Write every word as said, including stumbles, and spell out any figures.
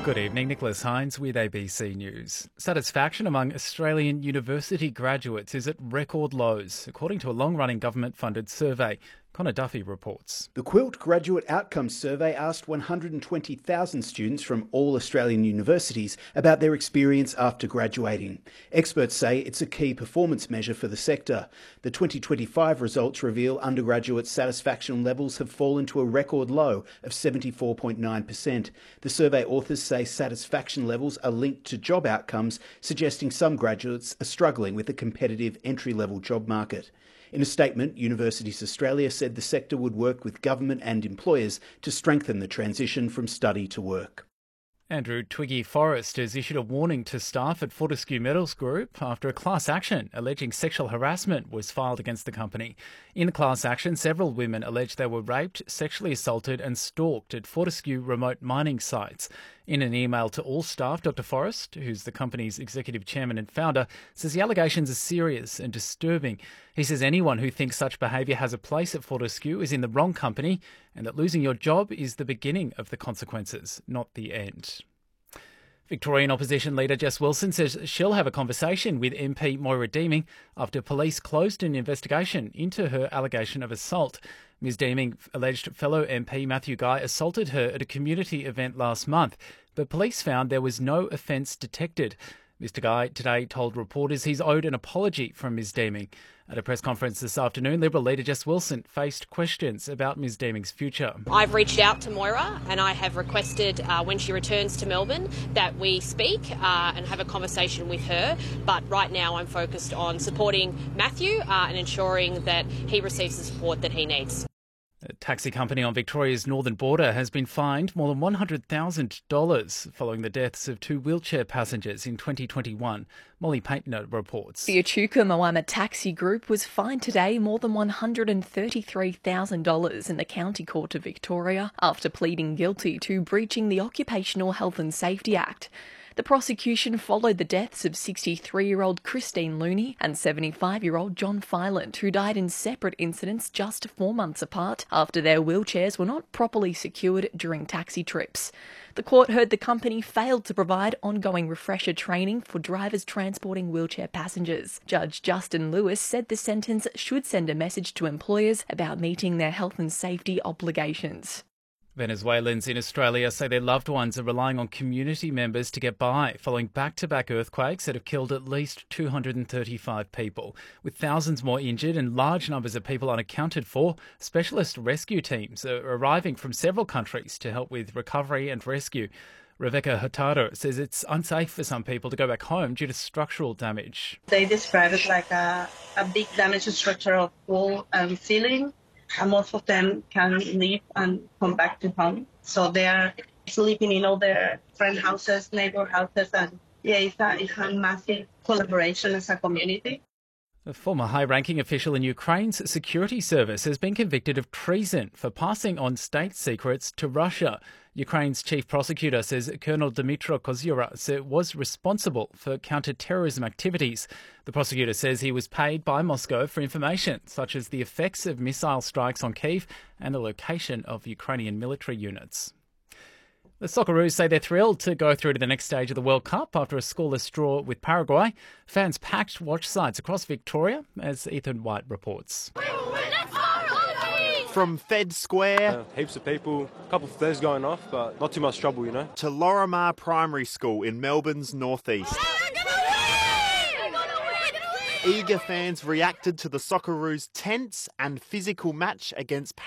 Good evening, Nicholas Hines with A B C News. Satisfaction among Australian university graduates is at record lows, according to a long-running government-funded survey. Connor Duffy reports. The Quilt Graduate Outcomes Survey asked one hundred twenty thousand students from all Australian universities about their experience after graduating. Experts say it's a key performance measure for the sector. The twenty twenty-five results reveal undergraduate satisfaction levels have fallen to a record low of seventy-four point nine percent. The survey authors say satisfaction levels are linked to job outcomes, suggesting some graduates are struggling with a competitive entry-level job market. In a statement, Universities Australia said the sector would work with government and employers to strengthen the transition from study to work. Andrew Twiggy Forrest has issued a warning to staff at Fortescue Metals Group after a class action alleging sexual harassment was filed against the company. In the class action, several women alleged they were raped, sexually assaulted and stalked at Fortescue remote mining sites. In an email to all staff, Doctor Forrest, who's the company's executive chairman and founder, says the allegations are serious and disturbing. He says anyone who thinks such behaviour has a place at Fortescue is in the wrong company and that losing your job is the beginning of the consequences, not the end. Victorian opposition leader Jess Wilson says she'll have a conversation with M P Moira Deeming after police closed an investigation into her allegation of assault. Ms Deeming alleged fellow M P Matthew Guy assaulted her at a community event last month, but police found there was no offence detected. Mister Guy today told reporters he's owed an apology from Ms Deeming. At a press conference this afternoon, Liberal leader Jess Wilson faced questions about Ms Deeming's future. I've reached out to Moira and I have requested uh, when she returns to Melbourne that we speak uh, and have a conversation with her. But right now I'm focused on supporting Matthew uh, and ensuring that he receives the support that he needs. A taxi company on Victoria's northern border has been fined more than one hundred thousand dollars following the deaths of two wheelchair passengers in twenty twenty-one. Molly Paintner reports. The Echuca Moama Taxi Group was fined today more than one hundred thirty-three thousand dollars in the County Court of Victoria after pleading guilty to breaching the Occupational Health and Safety Act. The prosecution followed the deaths of sixty-three-year-old Christine Looney and seventy-five-year-old John Filant, who died in separate incidents just four months apart after their wheelchairs were not properly secured during taxi trips. The court heard the company failed to provide ongoing refresher training for drivers transporting wheelchair passengers. Judge Justin Lewis said the sentence should send a message to employers about meeting their health and safety obligations. Venezuelans in Australia say their loved ones are relying on community members to get by following back-to-back earthquakes that have killed at least two hundred thirty-five people. With thousands more injured and large numbers of people unaccounted for, specialist rescue teams are arriving from several countries to help with recovery and rescue. Rebecca Hurtado says it's unsafe for some people to go back home due to structural damage. They describe it like a, a big damage to structural wall and ceiling. And most of them can leave and come back to home. So they are sleeping in all their friend houses, neighbor houses, and yeah, it's a, it's a massive collaboration as a community. A former high-ranking official in Ukraine's security service has been convicted of treason for passing on state secrets to Russia. Ukraine's chief prosecutor says Colonel Dmytro Kozyura was responsible for counter-terrorism activities. The prosecutor says he was paid by Moscow for information such as the effects of missile strikes on Kyiv and the location of Ukrainian military units. The Socceroos say they're thrilled to go through to the next stage of the World Cup after a scoreless draw with Paraguay. Fans packed watch sites across Victoria, as Ethan White reports. From Fed Square... Uh, heaps of people, a couple of flares going off, but not too much trouble, you know. ...to Lorimar Primary School in Melbourne's northeast. Eager fans reacted to the Socceroos' tense and physical match against